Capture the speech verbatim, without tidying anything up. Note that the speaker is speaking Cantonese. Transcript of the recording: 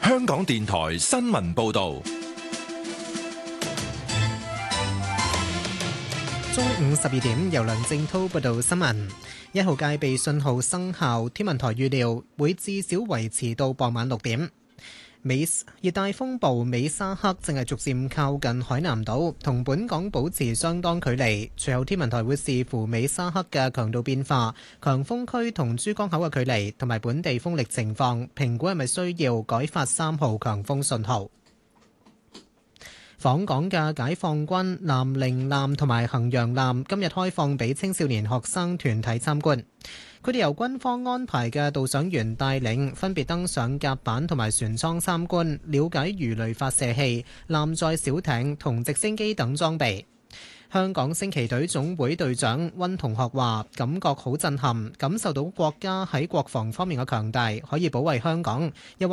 香港電台新聞報道。 中午十二點，由梁正滔報道新聞。一號戒備信號生效，天文台預料會至少維持到傍晚六點。美熱帶風暴美沙克正係逐漸靠近海南島，同本港保持相當距離。隨後天文台會視乎美沙克嘅強度變化、強風區同珠江口嘅距離同埋本地風力情況，評估係咪需要改發三號強風信號。訪港嘅解放軍南寧艦同埋衡陽艦今日開放俾青少年學生團體參觀。佢哋由軍方安排嘅導賞員帶領，分別登上甲板同埋船艙參觀，了解魚雷發射器、艦載小艇同直升機等裝備。香港升旗隊總會隊長温同學話：感覺好震撼，感受到國家喺國防方面嘅強大，可以保衛香港。又